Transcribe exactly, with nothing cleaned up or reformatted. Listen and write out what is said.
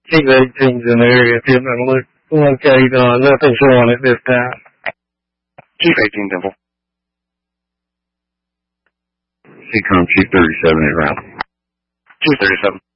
Chief eighteen's in the area, too, and look, locate, uh, nothing showing at this time. Chief eighteen, Temple. C COM Chief thirty-seven is around. Chief thirty-seven.